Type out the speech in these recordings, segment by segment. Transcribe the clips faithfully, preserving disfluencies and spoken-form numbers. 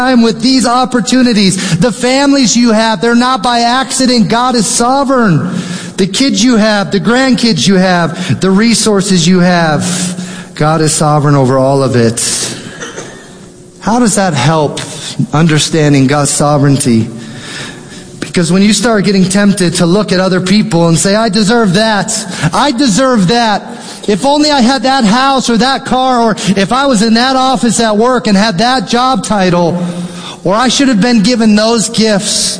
time with these opportunities. The families you have, they're not by accident. God is sovereign. The kids you have, the grandkids you have, the resources you have, God is sovereign over all of it. How does that help understanding God's sovereignty? Because when you start getting tempted to look at other people and say, I deserve that, I deserve that. If only I had that house or that car, or if I was in that office at work and had that job title, or I should have been given those gifts.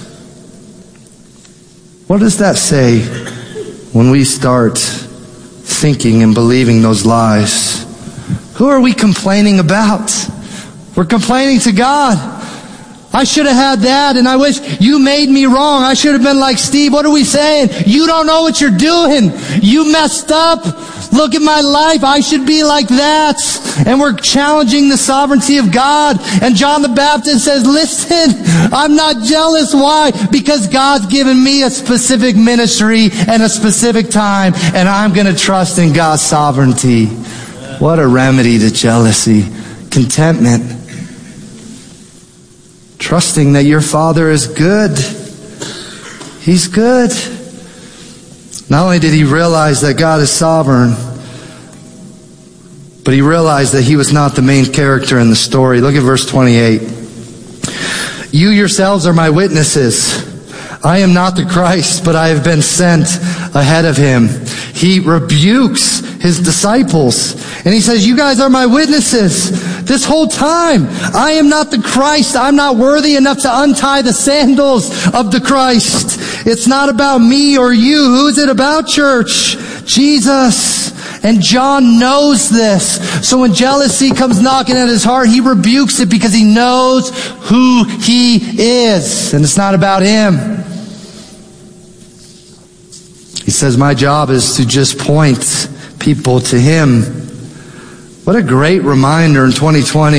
What does that say when we start thinking and believing those lies? Who are we complaining about? We're complaining to God. I should have had that, and I wish you made me wrong. I should have been like Steve. What are we saying? You don't know what you're doing. You messed up. Look at my life. I should be like that. And we're challenging the sovereignty of God. And John the Baptist says, listen, I'm not jealous. Why? Because God's given me a specific ministry and a specific time, and I'm going to trust in God's sovereignty. What a remedy to jealousy. Contentment. Trusting that your Father is good. He's good. Not only did he realize that God is sovereign, but he realized that he was not the main character in the story. Look at verse twenty-eight. You yourselves are my witnesses. I am not the Christ, but I have been sent ahead of him. He rebukes his disciples. And he says, you guys are my witnesses. This whole time, I am not the Christ. I'm not worthy enough to untie the sandals of the Christ. It's not about me or you. Who is it about, church? Jesus. And John knows this. So when jealousy comes knocking at his heart, he rebukes it because he knows who he is. And it's not about him. He says, my job is to just point people to him. What a great reminder in twenty twenty.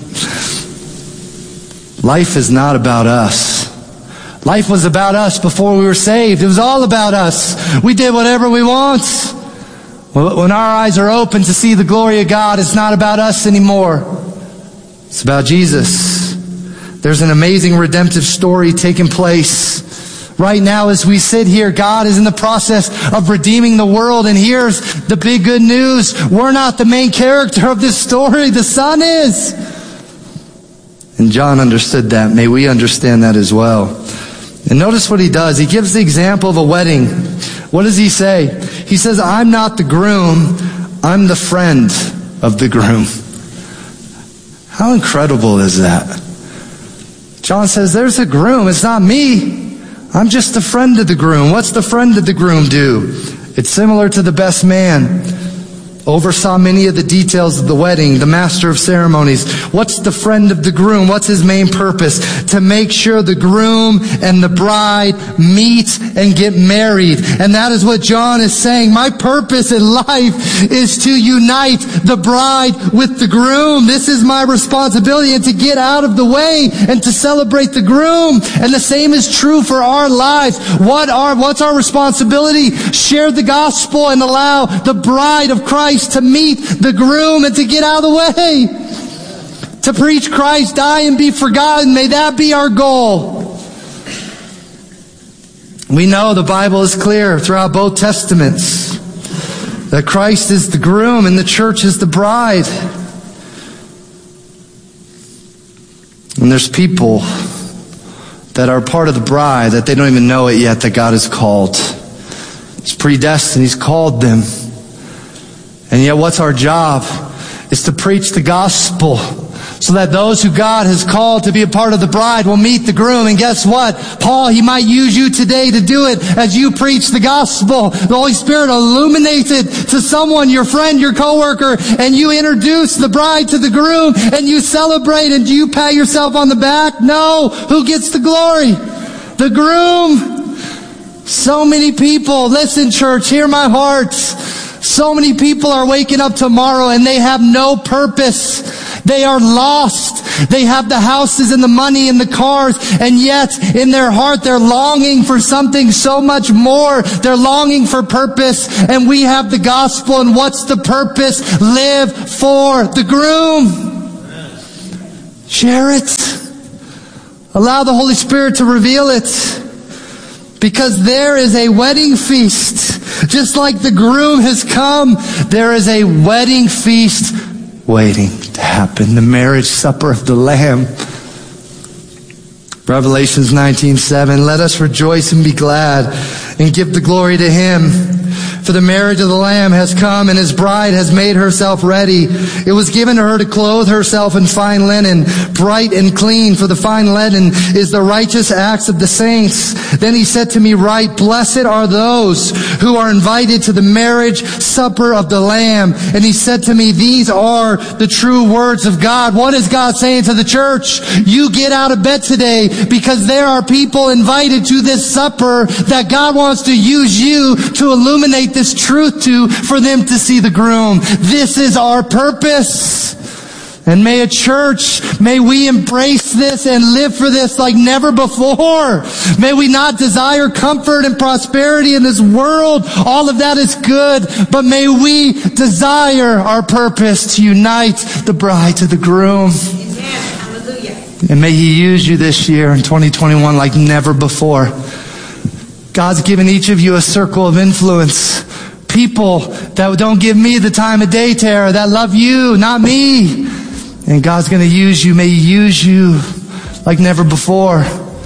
Life is not about us. Life was about us before we were saved. It was all about us. We did whatever we want. When our eyes are open to see the glory of God, it's not about us anymore. It's about Jesus. There's an amazing redemptive story taking place right now as we sit here. God is in the process of redeeming the world. And here's the big good news. We're not the main character of this story. The Son is. And John understood that. May we understand that as well. And notice what he does. He gives the example of a wedding. What does he say? He says, I'm not the groom. I'm the friend of the groom. How incredible is that? John says, there's a groom. It's not me. I'm just the friend of the groom. What's the friend of the groom do? It's similar to the best man. Oversaw many of the details of the wedding, the master of ceremonies. What's the friend of the groom? What's his main purpose? To make sure the groom and the bride meet and get married. And that is what John is saying. My purpose in life is to unite the bride with the groom. This is my responsibility, and to get out of the way and to celebrate the groom. And the same is true for our lives. What are, what's our responsibility? Share the gospel and allow the bride of Christ to meet the groom and to get out of the way. To preach Christ, die and be forgotten. May that be our goal. We know the Bible is clear throughout both testaments that Christ is the groom and the church is the bride. And there's people that are part of the bride that they don't even know it yet that God has called. He's predestined. He's called them. And yet what's our job? Is to preach the gospel so that those who God has called to be a part of the bride will meet the groom. And guess what? Paul, he might use you today to do it as you preach the gospel. The Holy Spirit illuminates it to someone, your friend, your coworker, and you introduce the bride to the groom and you celebrate. And do you pat yourself on the back? No. Who gets the glory? The groom. So many people, listen church, hear my heart. So many people are waking up tomorrow and they have no purpose. They are lost. They have the houses and the money and the cars, and yet in their heart they're longing for something so much more. They're longing for purpose, and we have the gospel. And what's the purpose? Live for the groom. Share it. Allow the Holy Spirit to reveal it. Because there is a wedding feast. Just like the groom has come, there is a wedding feast waiting to happen. The marriage supper of the Lamb. Revelations nineteen seven, let us rejoice and be glad and give the glory to Him. For the marriage of the Lamb has come, and His bride has made herself ready. It was given to her to clothe herself in fine linen, bright and clean, for the fine linen is the righteous acts of the saints. Then He said to me, write, blessed are those who are invited to the marriage supper of the Lamb. And He said to me, these are the true words of God. What is God saying to the church? You get out of bed today, because there are people invited to this supper that God wants to use you to illuminate this truth to, for them to see the groom. This is our purpose. And may a church, may we embrace this and live for this like never before. May we not desire comfort and prosperity in this world. All of that is good. But may we desire our purpose to unite the bride to the groom. Hallelujah. And may He use you this year in twenty twenty-one like never before. God's given each of you a circle of influence. People that don't give me the time of day, Tara, that love you, not me. And God's going to use you. May He use you like never before.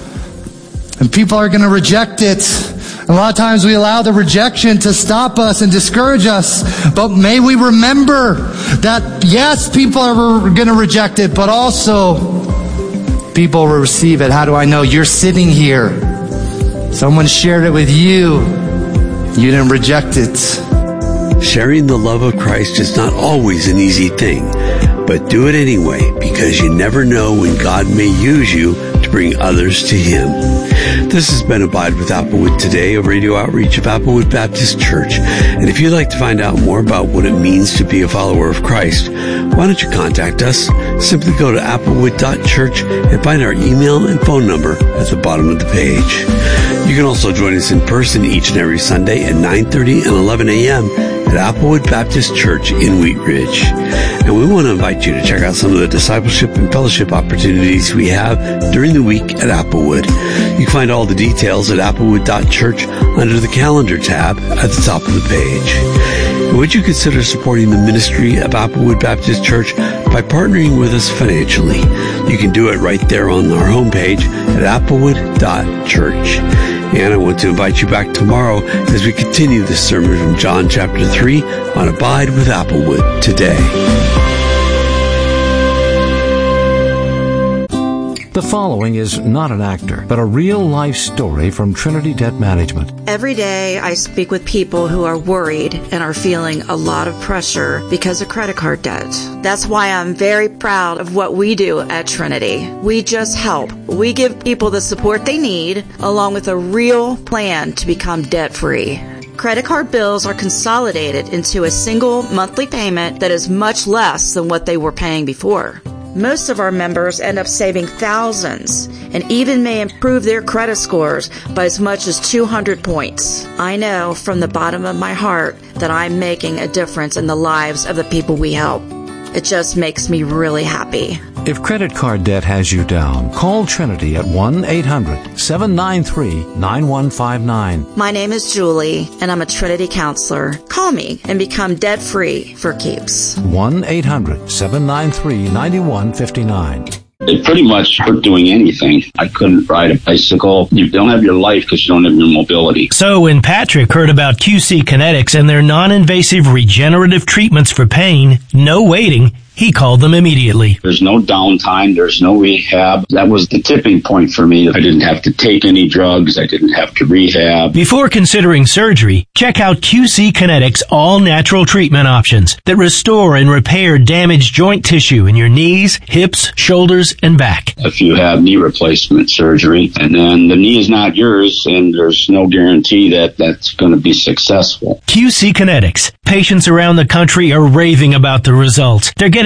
And people are going to reject it. A lot of times we allow the rejection to stop us and discourage us. But may we remember that, yes, people are going to reject it, but also people will receive it. How do I know? You're sitting here. Someone shared it with you. You didn't reject it. Sharing the love of Christ is not always an easy thing, but do it anyway, because you never know when God may use you to bring others to Him. This has been Abide with Applewood today, a radio outreach of Applewood Baptist Church. And if you'd like to find out more about what it means to be a follower of Christ, why don't you contact us? Simply go to applewood dot church and find our email and phone number at the bottom of the page. You can also join us in person each and every Sunday at nine thirty and eleven a.m. at Applewood Baptist Church in Wheat Ridge. And we want to invite you to check out some of the discipleship and fellowship opportunities we have during the week at Applewood. You can find all the details at applewood dot church under the calendar tab at the top of the page. And would you consider supporting the ministry of Applewood Baptist Church by partnering with us financially? You can do it right there on our homepage at applewood dot church. And I want to invite you back tomorrow as we continue this sermon from John chapter three on Abide with Applewood today. The following is not an actor, but a real-life story from Trinity Debt Management. Every day I speak with people who are worried and are feeling a lot of pressure because of credit card debt. That's why I'm very proud of what we do at Trinity. We just help. We give people the support they need, along with a real plan to become debt-free. Credit card bills are consolidated into a single monthly payment that is much less than what they were paying before. Most of our members end up saving thousands and even may improve their credit scores by as much as two hundred points. I know from the bottom of my heart that I'm making a difference in the lives of the people we help. It just makes me really happy. If credit card debt has you down, call Trinity at one eight hundred seven nine three nine one five nine. My name is Julie, and I'm a Trinity counselor. Call me and become debt-free for keeps. one eight hundred seven nine three nine one five nine. It pretty much hurt doing anything. I couldn't ride a bicycle. You don't have your life because you don't have your mobility. So when Patrick heard about Q C Kinetics and their non-invasive regenerative treatments for pain, no waiting, he called them immediately. There's no downtime. There's no rehab. That was the tipping point for me. I didn't have to take any drugs. I didn't have to rehab. Before considering surgery, check out Q C Kinetics all-natural treatment options that restore and repair damaged joint tissue in your knees, hips, shoulders, and back. If you have knee replacement surgery, and then the knee is not yours, and there's no guarantee that that's going to be successful. Q C Kinetics. Patients around the country are raving about the results. They're getting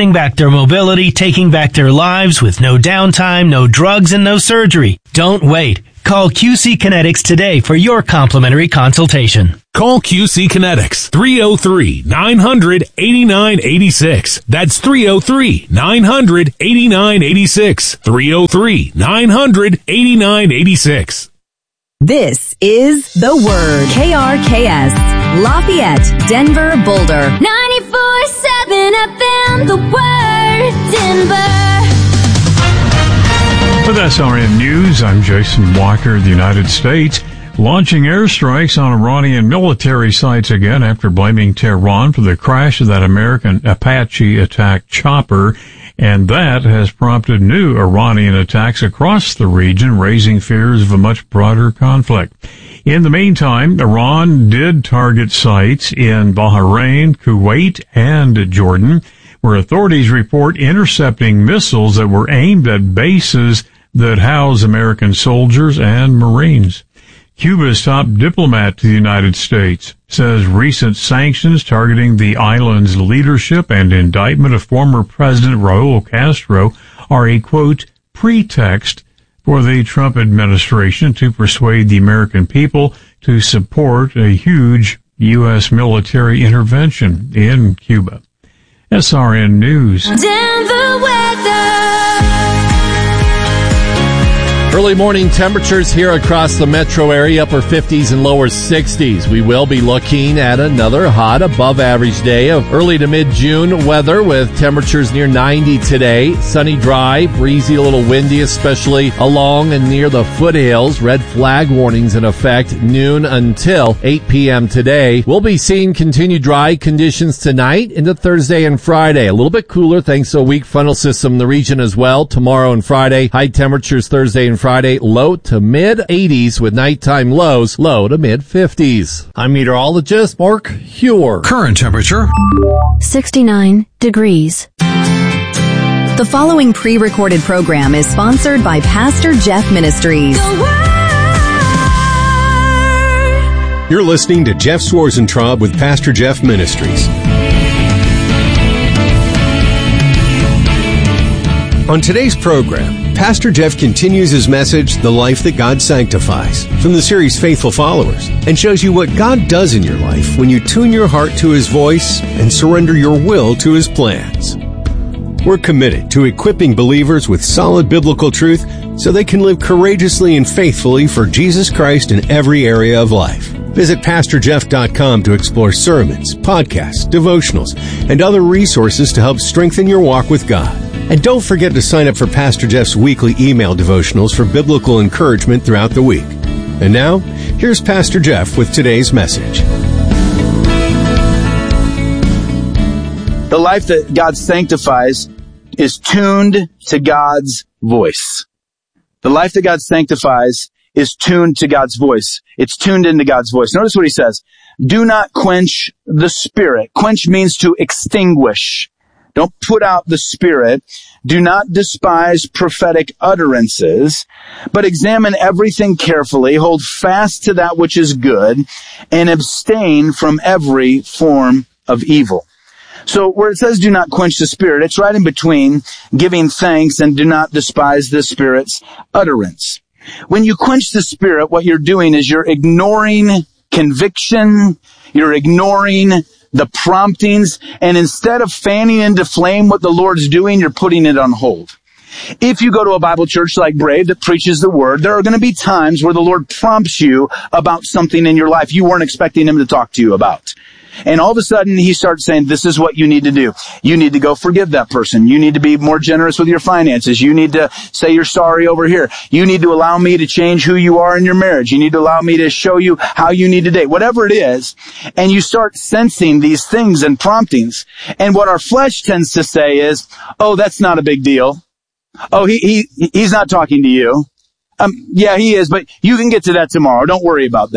getting back their mobility, taking back their lives with no downtime, no drugs, and no surgery. Don't wait. Call Q C Kinetics today for your complimentary consultation. Call Q C Kinetics, three oh three, nine hundred, eighty-nine eighty-six. That's three oh three, nine hundred, eighty-nine eighty-six. three oh three, nine hundred, eighty-nine eighty-six. This is The Word. K R K S, Lafayette, Denver, Boulder. ninety-four seven F M, The Word, Denver. With S R N News, I'm Jason Walker. The United States launching airstrikes on Iranian military sites again after blaming Tehran for the crash of that American Apache attack chopper. And that has prompted new Iranian attacks across the region, raising fears of a much broader conflict. In the meantime, Iran did target sites in Bahrain, Kuwait, and Jordan, where authorities report intercepting missiles that were aimed at bases that house American soldiers and Marines. Cuba's top diplomat to the United States says recent sanctions targeting the island's leadership and indictment of former President Raul Castro are a, quote, pretext for the Trump administration to persuade the American people to support a huge U S military intervention in Cuba. S R N News. Denver weather. Early morning temperatures here across the metro area, upper fifties and lower sixties. We will be looking at another hot, above average day of early to mid-June weather with temperatures near ninety today. Sunny, dry, breezy, a little windy, especially along and near the foothills. Red flag warnings in effect noon until eight p.m. today. We'll be seeing continued dry conditions tonight into Thursday and Friday. A little bit cooler thanks to a weak frontal system in the region as well. Tomorrow and Friday, high temperatures Thursday and Friday, low to mid eighties with nighttime lows, low to mid fifties. I'm meteorologist Mark Huer. Current temperature sixty-nine degrees. The following pre-recorded program is sponsored by Pastor Jeff Ministries. You're listening to Jeff Swarzentraub with Pastor Jeff Ministries. On today's program, Pastor Jeff continues his message, The Life That God Sanctifies, from the series Faithful Followers, and shows you what God does in your life when you tune your heart to His voice and surrender your will to His plans. We're committed to equipping believers with solid biblical truth so they can live courageously and faithfully for Jesus Christ in every area of life. Visit pastor jeff dot com to explore sermons, podcasts, devotionals, and other resources to help strengthen your walk with God. And don't forget to sign up for Pastor Jeff's weekly email devotionals for biblical encouragement throughout the week. And now, here's Pastor Jeff with today's message. The life that God sanctifies is tuned to God's voice. The life that God sanctifies is tuned to God's voice. It's tuned into God's voice. Notice what he says. Do not quench the Spirit. Quench means to extinguish. Don't put out the Spirit. Do not despise prophetic utterances, but examine everything carefully. Hold fast to that which is good and abstain from every form of evil. So where it says do not quench the Spirit, it's right in between giving thanks and do not despise the Spirit's utterance. When you quench the Spirit, what you're doing is you're ignoring conviction, you're ignoring the promptings, and instead of fanning into flame what the Lord's doing, you're putting it on hold. If you go to a Bible church like Brave that preaches the Word, there are going to be times where the Lord prompts you about something in your life you weren't expecting Him to talk to you about. And all of a sudden, He starts saying, this is what you need to do. You need to go forgive that person. You need to be more generous with your finances. You need to say you're sorry over here. You need to allow me to change who you are in your marriage. You need to allow me to show you how you need to date. Whatever it is. And you start sensing these things and promptings. And what our flesh tends to say is, oh, that's not a big deal. Oh, he, he, he's not talking to you. Um, yeah, he is, but you can get to that tomorrow. Don't worry about that.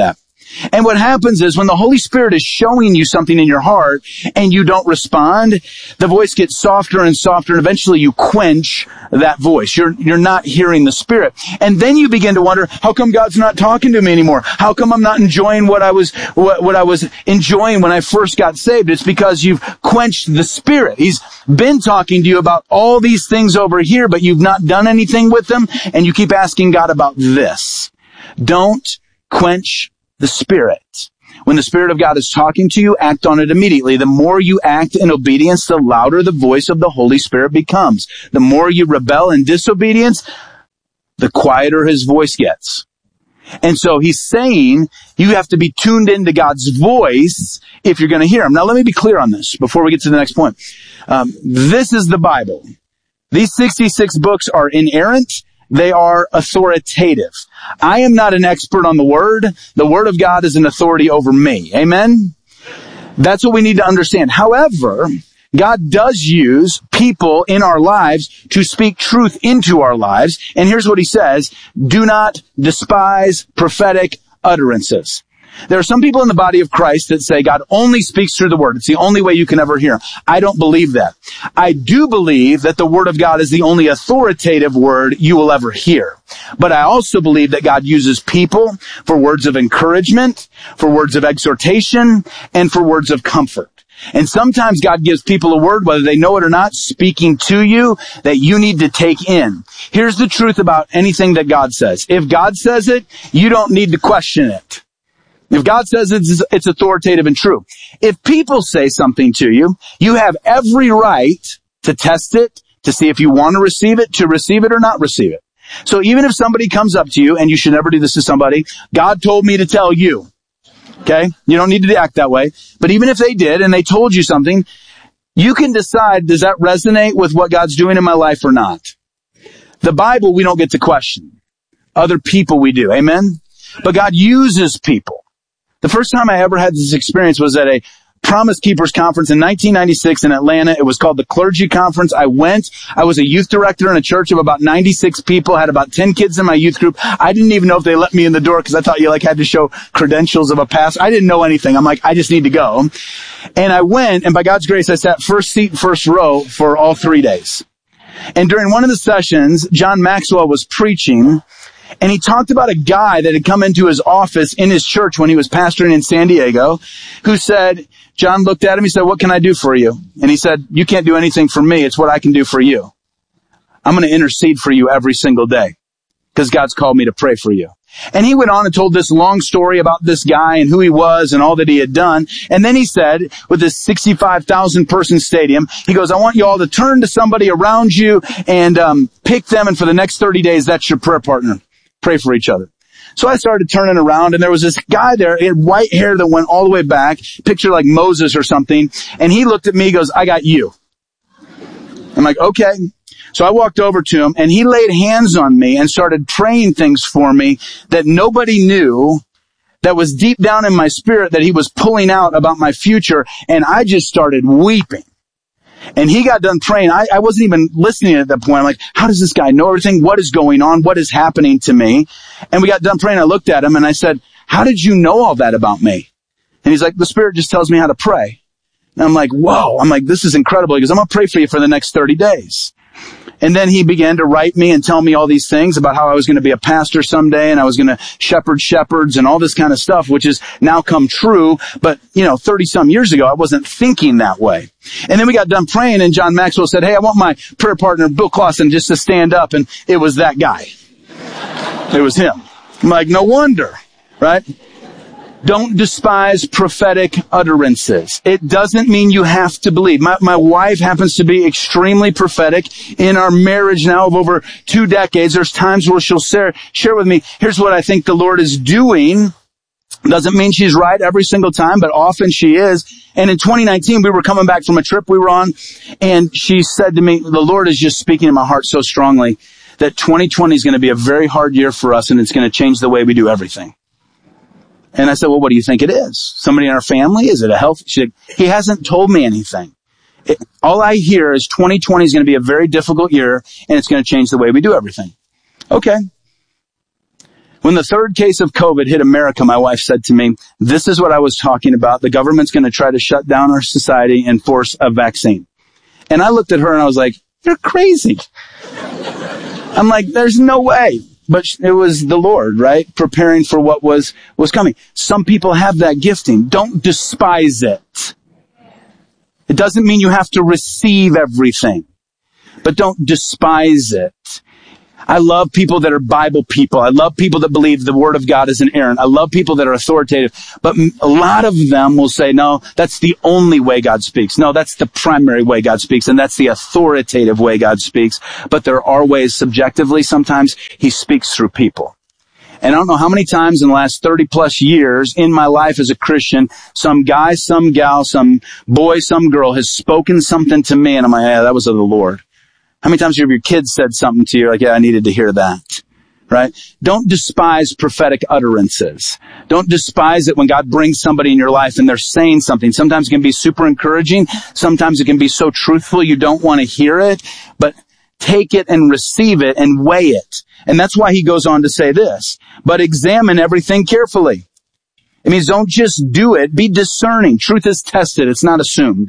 And what happens is when the Holy Spirit is showing you something in your heart and you don't respond, the voice gets softer and softer, and eventually you quench that voice. You're, you're not hearing the Spirit. And then you begin to wonder, how come God's not talking to me anymore? How come I'm not enjoying what I was, what, what I was enjoying when I first got saved? It's because you've quenched the Spirit. He's been talking to you about all these things over here, but you've not done anything with them, and you keep asking God about this. Don't quench the Spirit. When the Spirit of God is talking to you, act on it immediately. The more you act in obedience, the louder the voice of the Holy Spirit becomes. The more you rebel in disobedience, the quieter his voice gets. And so he's saying you have to be tuned into God's voice if you're going to hear him. Now let me be clear on this before we get to the next point. Um, this is the Bible. These sixty-six books are inerrant. They are authoritative. I am not an expert on the Word. The Word of God is an authority over me. Amen? That's what we need to understand. However, God does use people in our lives to speak truth into our lives. And here's what he says. Do not despise prophetic utterances. There are some people in the body of Christ that say God only speaks through the Word. It's the only way you can ever hear him. I don't believe that. I do believe that the Word of God is the only authoritative word you will ever hear. But I also believe that God uses people for words of encouragement, for words of exhortation, and for words of comfort. And sometimes God gives people a word, whether they know it or not, speaking to you, that you need to take in. Here's the truth about anything that God says. If God says it, you don't need to question it. If God says it's, it's authoritative and true. If people say something to you, you have every right to test it, to see if you want to receive it, to receive it or not receive it. So even if somebody comes up to you, and you should never do this to somebody, God told me to tell you. Okay? You don't need to act that way. But even if they did and they told you something, you can decide, does that resonate with what God's doing in my life or not? The Bible, we don't get to question. Other people we do. Amen? But God uses people. The first time I ever had this experience was at a Promise Keepers conference in nineteen ninety-six in Atlanta. It was called the Clergy Conference. I went. I was a youth director in a church of about ninety-six people, had about ten kids in my youth group. I didn't even know if they let me in the door because I thought you like had to show credentials of a pastor. I didn't know anything. I'm like, I just need to go. And I went, and by God's grace, I sat first seat, first row for all three days. And during one of the sessions, John Maxwell was preaching, and he talked about a guy that had come into his office in his church when he was pastoring in San Diego, who said, John looked at him, he said, what can I do for you? And he said, you can't do anything for me. It's what I can do for you. I'm going to intercede for you every single day because God's called me to pray for you. And he went on and told this long story about this guy and who he was and all that he had done. And then he said, with this sixty-five thousand person stadium, he goes, I want you all to turn to somebody around you and um, pick them. And for the next thirty days, that's your prayer partner. Pray for each other. So I started turning around, and there was this guy there, he had white hair that went all the way back, picture like Moses or something, and he looked at me, he goes, I got you. I'm like, okay. So I walked over to him, and he laid hands on me and started praying things for me that nobody knew, that was deep down in my spirit that he was pulling out about my future, and I just started weeping. And he got done praying. I, I wasn't even listening at that point. I'm like, how does this guy know everything? What is going on? What is happening to me? And we got done praying. I looked at him and I said, how did you know all that about me? And he's like, the Spirit just tells me how to pray. And I'm like, whoa. I'm like, this is incredible. He goes, I'm going to pray for you for the next thirty days. And then he began to write me and tell me all these things about how I was going to be a pastor someday and I was going to shepherd shepherds and all this kind of stuff, which has now come true. But, you know, thirty some years ago, I wasn't thinking that way. And then we got done praying and John Maxwell said, hey, I want my prayer partner, Bill Clausen, just to stand up. And it was that guy. It was him. I'm like, no wonder, right? Don't despise prophetic utterances. It doesn't mean you have to believe. My, my wife happens to be extremely prophetic in our marriage now of over two decades. There's times where she'll share, share with me, here's what I think the Lord is doing. Doesn't mean she's right every single time, but often she is. And in twenty nineteen, we were coming back from a trip we were on, and she said to me, the Lord is just speaking in my heart so strongly that twenty twenty is going to be a very hard year for us, and it's going to change the way we do everything. And I said, well, what do you think it is? Somebody in our family? Is it a health? She said, he hasn't told me anything. It, all I hear is twenty twenty is going to be a very difficult year, and it's going to change the way we do everything. Okay. When the third case of COVID hit America, my wife said to me, this is what I was talking about. The government's going to try to shut down our society and force a vaccine. And I looked at her and I was like, you're crazy. I'm like, there's no way. But it was the Lord, right? Preparing for what was, was coming. Some people have that gifting. Don't despise it. It doesn't mean you have to receive everything, but don't despise it. I love people that are Bible people. I love people that believe the Word of God is inerrant. I love people that are authoritative. But a lot of them will say, no, that's the only way God speaks. No, that's the primary way God speaks, and that's the authoritative way God speaks. But there are ways subjectively sometimes He speaks through people. And I don't know how many times in the last thirty plus years in my life as a Christian, some guy, some gal, some boy, some girl has spoken something to me, and I'm like, yeah, that was of the Lord. How many times have your kids said something to you like, yeah, I needed to hear that, right? Don't despise prophetic utterances. Don't despise it when God brings somebody in your life and they're saying something. Sometimes it can be super encouraging. Sometimes it can be so truthful you don't want to hear it, but take it and receive it and weigh it. And that's why he goes on to say this, but examine everything carefully. It means don't just do it, be discerning. Truth is tested, it's not assumed.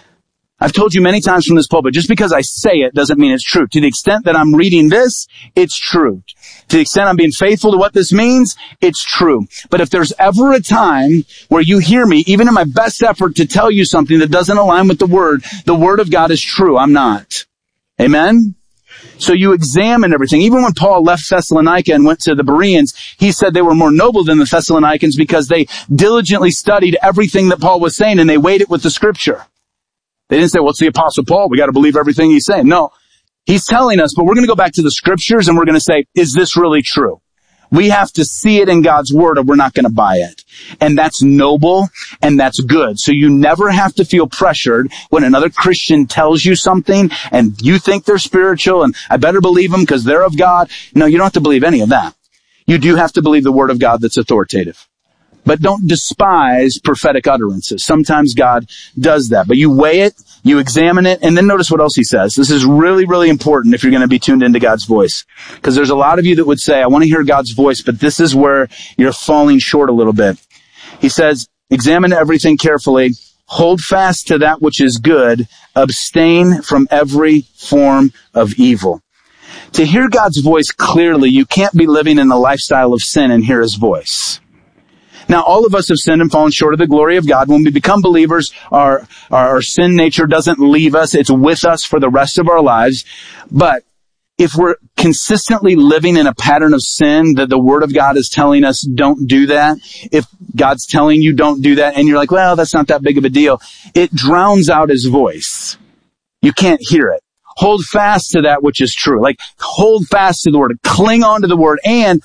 I've told you many times from this pulpit, just because I say it doesn't mean it's true. To the extent that I'm reading this, it's true. To the extent I'm being faithful to what this means, it's true. But if there's ever a time where you hear me, even in my best effort to tell you something that doesn't align with the Word, the Word of God is true. I'm not. Amen? So you examine everything. Even when Paul left Thessalonica and went to the Bereans, he said they were more noble than the Thessalonians because they diligently studied everything that Paul was saying and they weighed it with the Scripture. They didn't say, well, it's the Apostle Paul. We got to believe everything he's saying. No, he's telling us, but we're going to go back to the Scriptures and we're going to say, is this really true? We have to see it in God's Word or we're not going to buy it. And that's noble and that's good. So you never have to feel pressured when another Christian tells you something and you think they're spiritual and I better believe them because they're of God. No, you don't have to believe any of that. You do have to believe the Word of God that's authoritative. But don't despise prophetic utterances. Sometimes God does that. But you weigh it, you examine it, and then notice what else he says. This is really, really important if you're going to be tuned into God's voice. Because there's a lot of you that would say, I want to hear God's voice, but this is where you're falling short a little bit. He says, examine everything carefully, hold fast to that which is good, abstain from every form of evil. To hear God's voice clearly, you can't be living in a lifestyle of sin and hear his voice. Now, all of us have sinned and fallen short of the glory of God. When we become believers, our, our sin nature doesn't leave us. It's with us for the rest of our lives. But if we're consistently living in a pattern of sin that the Word of God is telling us don't do that, if God's telling you don't do that and you're like, well, that's not that big of a deal, it drowns out his voice. You can't hear it. Hold fast to that which is true. Like, hold fast to the Word. Cling on to the Word and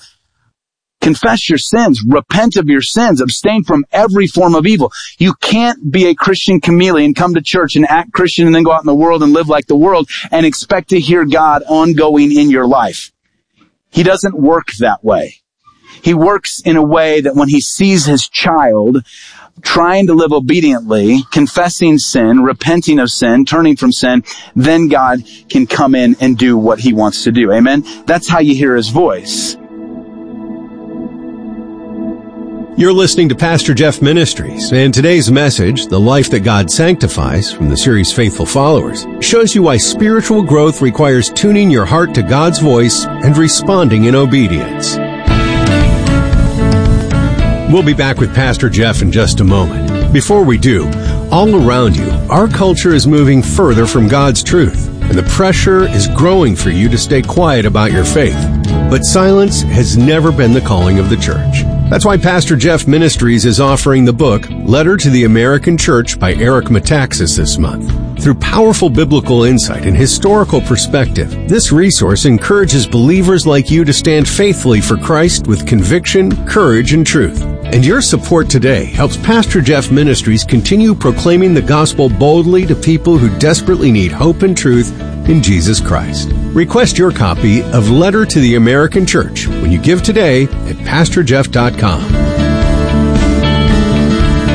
confess your sins, repent of your sins, abstain from every form of evil. You can't be a Christian chameleon, come to church and act Christian and then go out in the world and live like the world and expect to hear God ongoing in your life. He doesn't work that way. He works in a way that when he sees his child trying to live obediently, confessing sin, repenting of sin, turning from sin, then God can come in and do what he wants to do. Amen? That's how you hear his voice. You're listening to Pastor Jeff Ministries, and today's message, The Life That God Sanctifies, from the series Faithful Followers, shows you why spiritual growth requires tuning your heart to God's voice and responding in obedience. We'll be back with Pastor Jeff in just a moment. Before we do, all around you, our culture is moving further from God's truth, and the pressure is growing for you to stay quiet about your faith. But silence has never been the calling of the church. That's why Pastor Jeff Ministries is offering the book, Letter to the American Church by Eric Metaxas this month. Through powerful biblical insight and historical perspective, this resource encourages believers like you to stand faithfully for Christ with conviction, courage, and truth. And your support today helps Pastor Jeff Ministries continue proclaiming the gospel boldly to people who desperately need hope and truth in Jesus Christ. Request your copy of Letter to the American Church when you give today at pastor jeff dot com.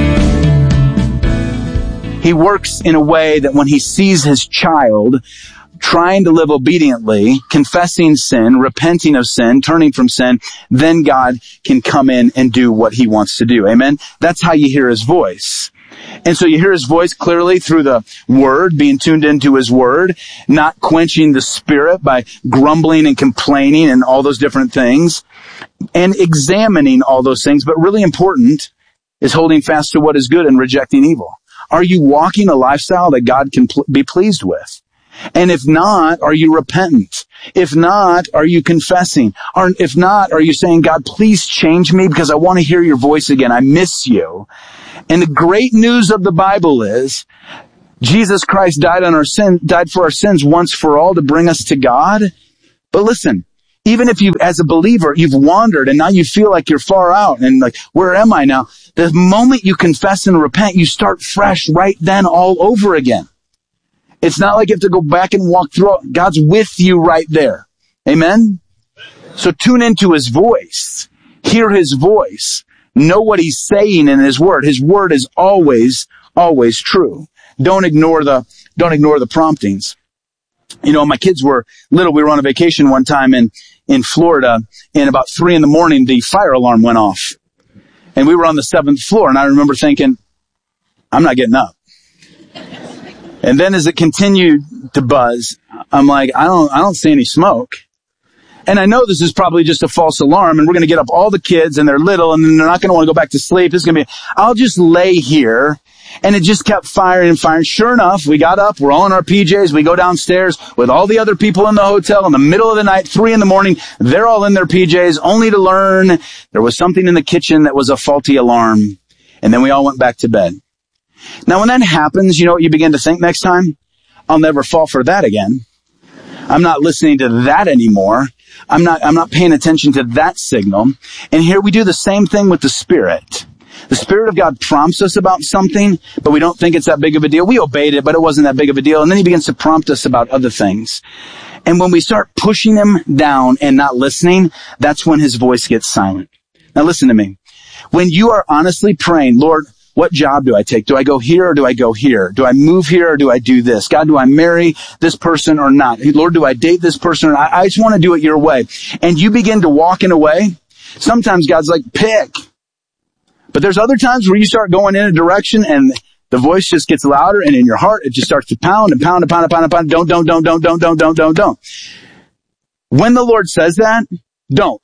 He works in a way that when he sees his child trying to live obediently, confessing sin, repenting of sin, turning from sin, then God can come in and do what he wants to do. Amen? That's how you hear his voice. And so you hear his voice clearly through the word, being tuned into his word, not quenching the spirit by grumbling and complaining and all those different things, and examining all those things. But really important is holding fast to what is good and rejecting evil. Are you walking a lifestyle that God can pl- be pleased with? And if not, are you repentant? If not, are you confessing? Or if not, are you saying, God, please change me because I want to hear your voice again. I miss you. And the great news of the Bible is Jesus Christ died on our sin, died for our sins once for all to bring us to God. But listen, even if you, as a believer, you've wandered and now you feel like you're far out and like, where am I now? The moment you confess and repent, you start fresh right then all over again. It's not like you have to go back and walk through it. God's with you right there. Amen? So tune into his voice. Hear his voice. Know what he's saying in his word. His word is always, always true. Don't ignore the, don't ignore the promptings. You know, my kids were little. We were on a vacation one time in, in Florida, and about three in the morning, the fire alarm went off. And we were on the seventh floor, and I remember thinking, I'm not getting up. And then as it continued to buzz, I'm like, I don't, I don't see any smoke. And I know this is probably just a false alarm, and we're going to get up all the kids, and they're little, and then they're not going to want to go back to sleep. This is going to be, I'll just lay here. And it just kept firing and firing. Sure enough, we got up, we're all in our P Js, we go downstairs with all the other people in the hotel in the middle of the night, three in the morning, they're all in their P Js, only to learn there was something in the kitchen that was a faulty alarm. And then we all went back to bed. Now when that happens, you know what you begin to think next time? I'll never fall for that again. I'm not listening to that anymore. I'm not, I'm not paying attention to that signal. And here we do the same thing with the Spirit. The Spirit of God prompts us about something, but we don't think it's that big of a deal. We obeyed it, but it wasn't that big of a deal. And then he begins to prompt us about other things. And when we start pushing him down and not listening, that's when his voice gets silent. Now listen to me. When you are honestly praying, Lord, what job do I take? Do I go here or do I go here? Do I move here or do I do this? God, do I marry this person or not? Lord, do I date this person or not? I just want to do it your way. And you begin to walk in a way. Sometimes God's like, pick. But there's other times where you start going in a direction and the voice just gets louder, and in your heart it just starts to pound and pound and pound and pound and pound. Don't, don't, don't, don't, don't, don't, don't, don't, don't. When the Lord says that, don't.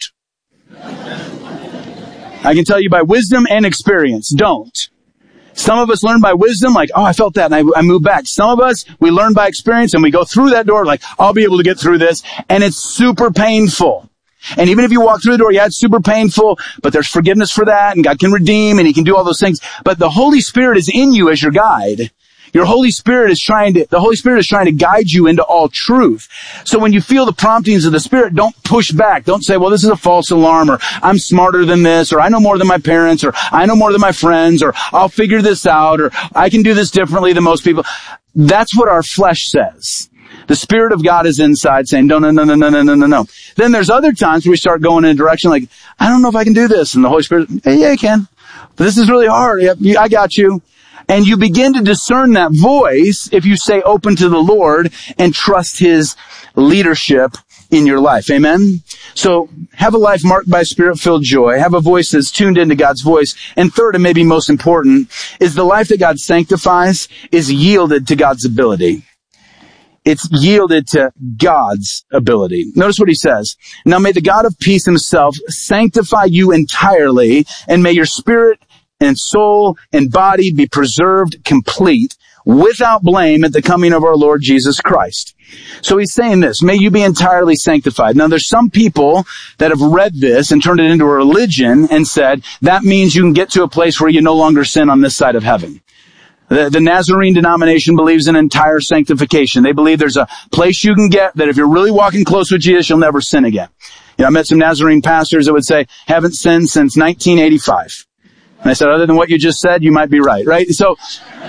I can tell you by wisdom and experience, don't. Some of us learn by wisdom, like, oh, I felt that, and I, I moved back. Some of us, we learn by experience, and we go through that door like, I'll be able to get through this, and it's super painful. And even if you walk through the door, yeah, it's super painful, but there's forgiveness for that, and God can redeem, and he can do all those things. But the Holy Spirit is in you as your guide. Your Holy Spirit is trying to, the Holy Spirit is trying to guide you into all truth. So when you feel the promptings of the Spirit, don't push back. Don't say, well, this is a false alarm, or I'm smarter than this, or I know more than my parents, or I know more than my friends, or I'll figure this out, or I can do this differently than most people. That's what our flesh says. The Spirit of God is inside saying, no, no, no, no, no, no, no, no, no. Then there's other times where we start going in a direction like, I don't know if I can do this. And the Holy Spirit, hey, yeah, you can. But this is really hard. Yep, I got you. And you begin to discern that voice if you stay open to the Lord and trust his leadership in your life. Amen? So have a life marked by Spirit-filled joy. Have a voice that's tuned into God's voice. And third, and maybe most important, is the life that God sanctifies is yielded to God's ability. It's yielded to God's ability. Notice what he says. Now may the God of peace himself sanctify you entirely, and may your spirit and soul and body be preserved complete, without blame at the coming of our Lord Jesus Christ. So he's saying this, may you be entirely sanctified. Now there's some people that have read this and turned it into a religion and said, that means you can get to a place where you no longer sin on this side of heaven. The, the Nazarene denomination believes in entire sanctification. They believe there's a place you can get that if you're really walking close with Jesus, you'll never sin again. You know, I met some Nazarene pastors that would say, haven't sinned since nineteen eighty-five. And I said, other than what you just said, you might be right, right? So,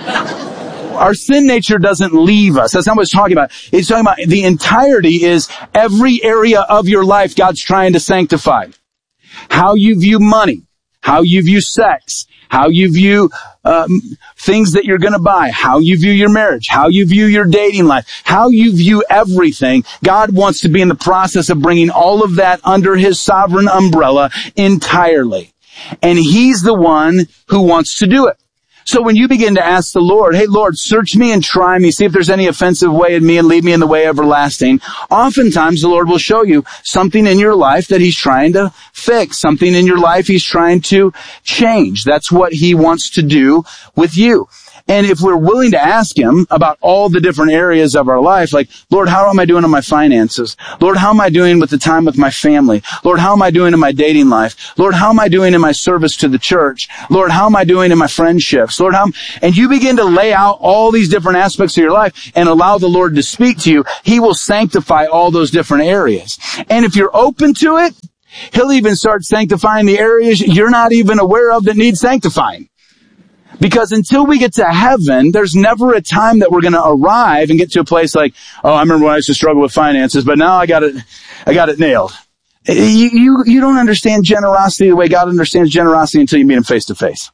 our sin nature doesn't leave us. That's not what it's talking about. It's talking about the entirety is every area of your life God's trying to sanctify. How you view money. how you view sex, how you view um, things that you're going to buy, how you view your marriage, how you view your dating life, how you view everything. God wants to be in the process of bringing all of that under his sovereign umbrella entirely. And he's the one who wants to do it. So when you begin to ask the Lord, hey, Lord, search me and try me, see if there's any offensive way in me and lead me in the way everlasting, oftentimes the Lord will show you something in your life that he's trying to fix, something in your life he's trying to change. That's what he wants to do with you. And if we're willing to ask him about all the different areas of our life, like, Lord, how am I doing on my finances? Lord, how am I doing with the time with my family? Lord, how am I doing in my dating life? Lord, how am I doing in my service to the church? Lord, how am I doing in my friendships? Lord, how, and you begin to lay out all these different aspects of your life and allow the Lord to speak to you. He will sanctify all those different areas. And if you're open to it, he'll even start sanctifying the areas you're not even aware of that need sanctifying. Because until we get to heaven, there's never a time that we're going to arrive and get to a place like, oh, I remember when I used to struggle with finances, but now I got it, I got it nailed. You, you, you don't understand generosity the way God understands generosity until you meet him face to face.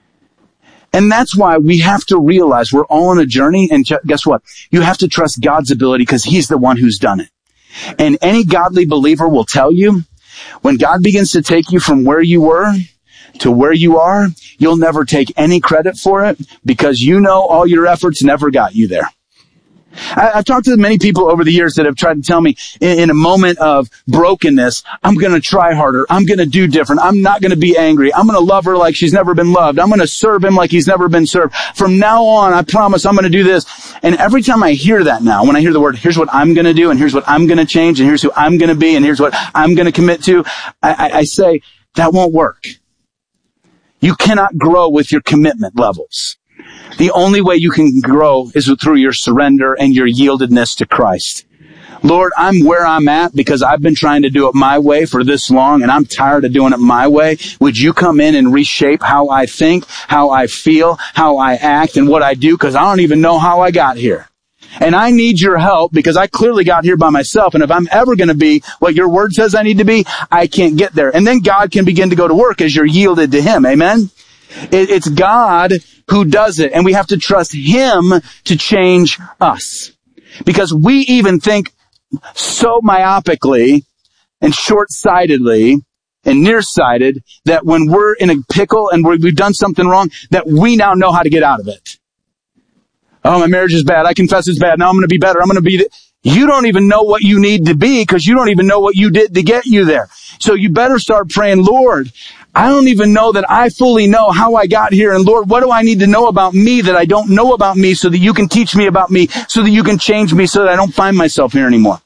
And that's why we have to realize we're all on a journey. And guess what? You have to trust God's ability because he's the one who's done it. And any godly believer will tell you when God begins to take you from where you were to where you are, you'll never take any credit for it because you know all your efforts never got you there. I, I've talked to many people over the years that have tried to tell me in, in a moment of brokenness, I'm going to try harder. I'm going to do different. I'm not going to be angry. I'm going to love her like she's never been loved. I'm going to serve him like he's never been served. From now on, I promise I'm going to do this. And every time I hear that now, when I hear the word, here's what I'm going to do and here's what I'm going to change and here's who I'm going to be and here's what I'm going to commit to, I, I, I say, that won't work. You cannot grow with your commitment levels. The only way you can grow is through your surrender and your yieldedness to Christ. Lord, I'm where I'm at because I've been trying to do it my way for this long and I'm tired of doing it my way. Would you come in and reshape how I think, how I feel, how I act, and what I do? Because I don't even know how I got here. And I need your help because I clearly got here by myself. And if I'm ever going to be what your word says I need to be, I can't get there. And then God can begin to go to work as you're yielded to him. Amen. It, it's God who does it. And we have to trust him to change us because we even think so myopically and short-sightedly and nearsighted that when we're in a pickle and we've done something wrong, that we now know how to get out of it. Oh, my marriage is bad. I confess it's bad. Now I'm going to be better. I'm going to be... Th- you don't even know what you need to be because you don't even know what you did to get you there. So you better start praying, Lord, I don't even know that I fully know how I got here. And Lord, what do I need to know about me that I don't know about me so that you can teach me about me, so that you can change me so that I don't find myself here anymore?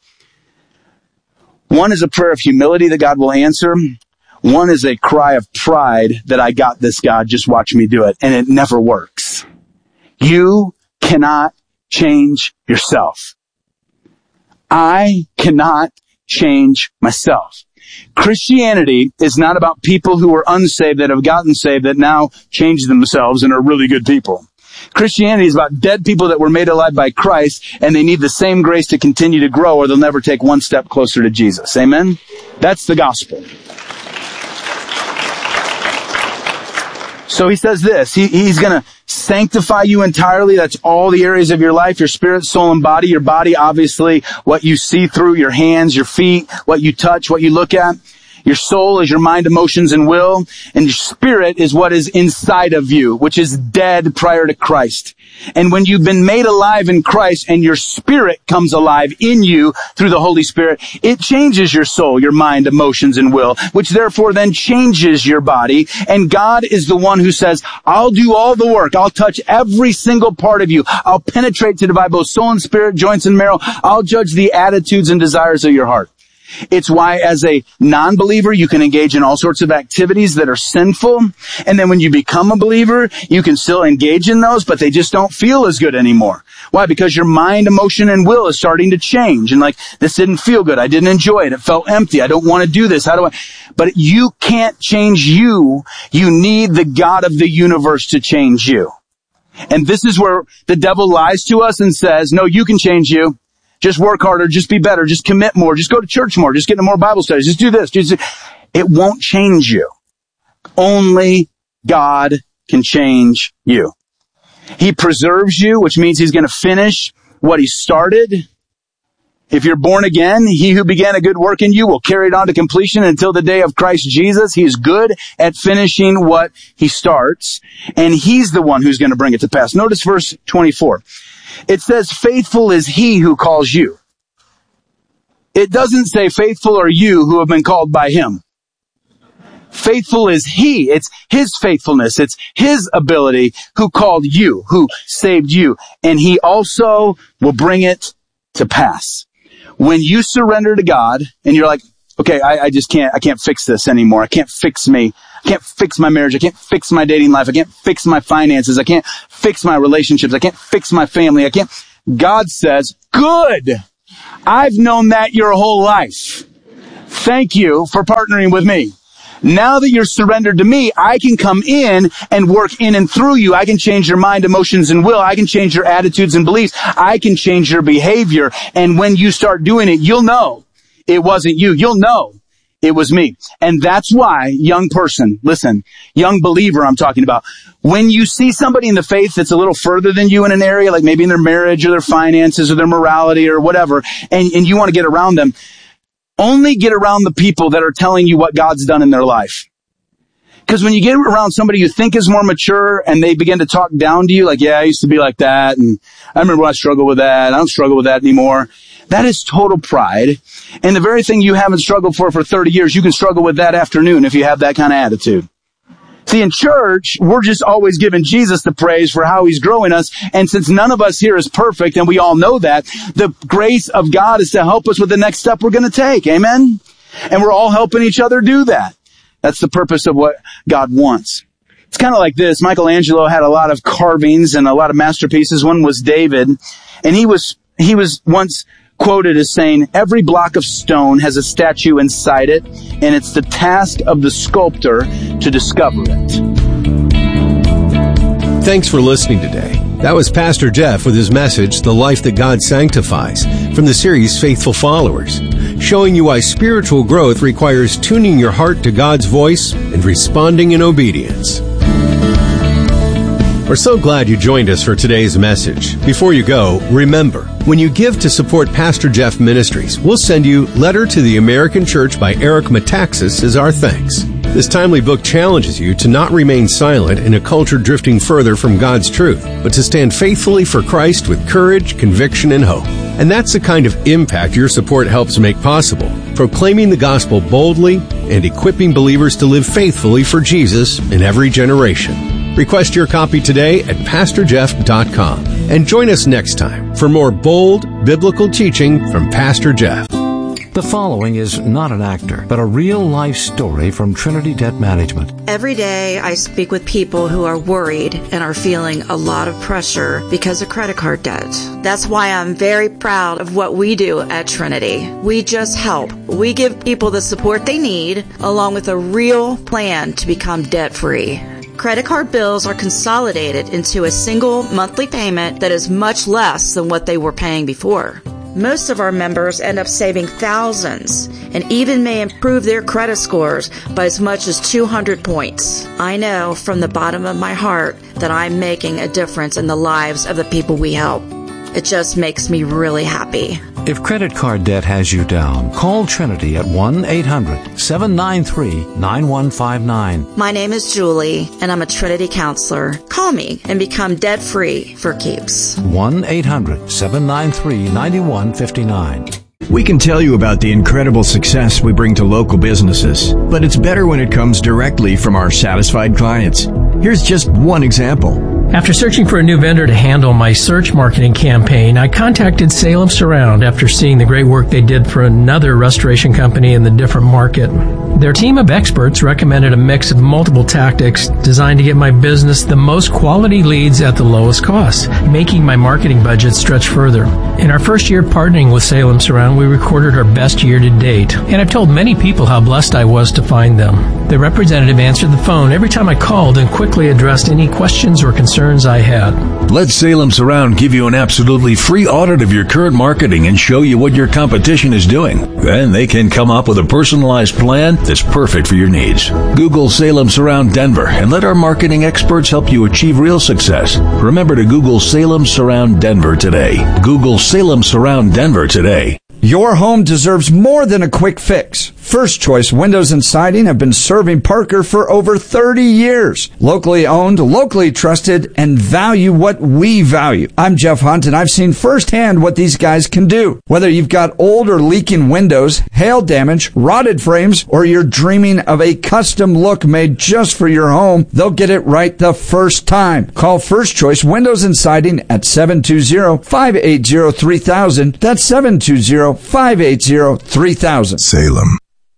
One is a prayer of humility that God will answer. One is a cry of pride that I got this, God, just watch me do it. And it never works. You cannot change yourself. I cannot change myself. Christianity is not about people who are unsaved that have gotten saved that now change themselves and are really good people. Christianity is about dead people that were made alive by Christ and they need the same grace to continue to grow or they'll never take one step closer to Jesus. Amen? That's the gospel. So he says this, he, he's going to sanctify you entirely. That's all the areas of your life, your spirit, soul, and body. Your body, obviously, what you see through, your hands, your feet, what you touch, what you look at. Your soul is your mind, emotions, and will. And your spirit is what is inside of you, which is dead prior to Christ. And when you've been made alive in Christ and your spirit comes alive in you through the Holy Spirit, it changes your soul, your mind, emotions, and will, which therefore then changes your body. And God is the one who says, I'll do all the work. I'll touch every single part of you. I'll penetrate to divide both soul and spirit, joints and marrow. I'll judge the attitudes and desires of your heart. It's why as a non-believer, you can engage in all sorts of activities that are sinful. And then when you become a believer, you can still engage in those, but they just don't feel as good anymore. Why? Because your mind, emotion, and will is starting to change. And like, this didn't feel good. I didn't enjoy it. It felt empty. I don't want to do this. How do I? But you can't change you. You need the God of the universe to change you. And this is where the devil lies to us and says, no, you can change you. Just work harder, just be better, just commit more, just go to church more, just get into more Bible studies, just do this. Just, it won't change you. Only God can change you. He preserves you, which means he's going to finish what he started. If you're born again, he who began a good work in you will carry it on to completion until the day of Christ Jesus. He is good at finishing what he starts, and he's the one who's going to bring it to pass. Notice verse twenty-four. It says, faithful is he who calls you. It doesn't say faithful are you who have been called by him. Faithful is he. It's his faithfulness. It's his ability who called you, who saved you. And he also will bring it to pass. When you surrender to God and you're like, okay, I, I just can't, I can't fix this anymore. I can't fix me. I can't fix my marriage. I can't fix my dating life. I can't fix my finances. I can't fix my relationships. I can't fix my family. I can't. God says, good. I've known that your whole life. Thank you for partnering with me. Now that you're surrendered to me, I can come in and work in and through you. I can change your mind, emotions, and will. I can change your attitudes and beliefs. I can change your behavior. And when you start doing it, you'll know it wasn't you. You'll know it was me. And that's why, young person, listen, young believer I'm talking about, when you see somebody in the faith that's a little further than you in an area, like maybe in their marriage or their finances or their morality or whatever, and, and you want to get around them, only get around the people that are telling you what God's done in their life. Because when you get around somebody you think is more mature and they begin to talk down to you, like, yeah, I used to be like that, and I remember when I struggled with that, I don't struggle with that anymore. That is total pride. And the very thing you haven't struggled for for thirty years, you can struggle with that afternoon if you have that kind of attitude. See, in church, we're just always giving Jesus the praise for how he's growing us. And since none of us here is perfect, and we all know that, the grace of God is to help us with the next step we're going to take. Amen? And we're all helping each other do that. That's the purpose of what God wants. It's kind of like this. Michelangelo had a lot of carvings and a lot of masterpieces. One was David. And he was, he was once quoted as saying, every block of stone has a statue inside it, and it's the task of the sculptor to discover it. Thanks for listening today. That was Pastor Jeff with his message, The Life That God Sanctifies, from the series Faithful Followers, showing you why spiritual growth requires tuning your heart to God's voice and responding in obedience. We're so glad you joined us for today's message. Before you go, remember, when you give to support Pastor Jeff Ministries, we'll send you Letter to the American Church by Eric Metaxas as our thanks. This timely book challenges you to not remain silent in a culture drifting further from God's truth, but to stand faithfully for Christ with courage, conviction, and hope. And that's the kind of impact your support helps make possible, proclaiming the gospel boldly and equipping believers to live faithfully for Jesus in every generation. Request your copy today at pastor jeff dot com and join us next time for more bold biblical teaching from Pastor Jeff. The following is not an actor, but a real-life story from Trinity Debt Management. Every day I speak with people who are worried and are feeling a lot of pressure because of credit card debt. That's why I'm very proud of what we do at Trinity. We just help. We give people the support they need, along with a real plan to become debt-free. Credit card bills are consolidated into a single monthly payment that is much less than what they were paying before. Most of our members end up saving thousands and even may improve their credit scores by as much as two hundred points. I know from the bottom of my heart that I'm making a difference in the lives of the people we help. It just makes me really happy. If credit card debt has you down, call Trinity at one eight hundred seven nine three nine one five nine. My name is Julie, and I'm a Trinity counselor. Call me and become debt-free for keeps. one eight hundred seven nine three nine one five nine. We can tell you about the incredible success we bring to local businesses, but it's better when it comes directly from our satisfied clients. Here's just one example. After searching for a new vendor to handle my search marketing campaign, I contacted Salem Surround after seeing the great work they did for another restoration company in the different market. Their team of experts recommended a mix of multiple tactics designed to get my business the most quality leads at the lowest cost, making my marketing budget stretch further. In our first year partnering with Salem Surround, we recorded our best year to date, and I've told many people how blessed I was to find them. The representative answered the phone every time I called and quickly addressed any questions or concerns concerns I had. Let Salem Surround give you an absolutely free audit of your current marketing and show you what your competition is doing. Then they can come up with a personalized plan that's perfect for your needs. Google Salem Surround Denver and let our marketing experts help you achieve real success. Remember to Google Salem Surround Denver today. Google Salem Surround Denver today. Your home deserves more than a quick fix. First Choice Windows and Siding have been serving Parker for over thirty years. Locally owned, locally trusted, and value what we value. I'm Jeff Hunt, and I've seen firsthand what these guys can do. Whether you've got old or leaking windows, hail damage, rotted frames, or you're dreaming of a custom look made just for your home, they'll get it right the first time. Call First Choice Windows and Siding at seven two zero, five eight zero, three thousand. That's seven two zero, five eight zero, three thousand. Salem.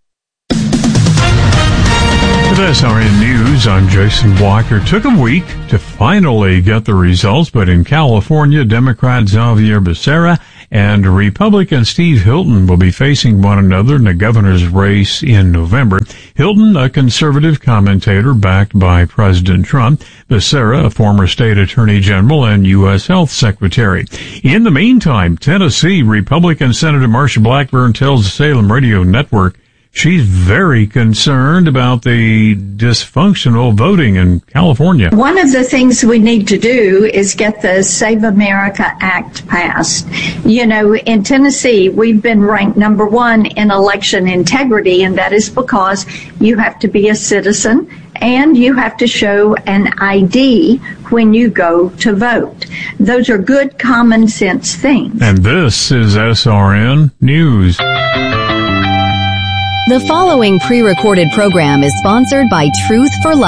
With S R N News, I'm Jason Walker. Took a week to finally get the results, but in California, Democrat Xavier Becerra and Republican Steve Hilton will be facing one another in the governor's race in November. Hilton, a conservative commentator backed by President Trump. Becerra, a former state attorney general and U S health secretary. In the meantime, Tennessee Republican Senator Marsha Blackburn tells the Salem Radio Network she's very concerned about the dysfunctional voting in California. One of the things we need to do is get the Save America Act passed. You know, in Tennessee, we've been ranked number one in election integrity, and that is because you have to be a citizen and you have to show an I D when you go to vote. Those are good common sense things. And this is S R N News. The following pre-recorded program is sponsored by Truth for Life.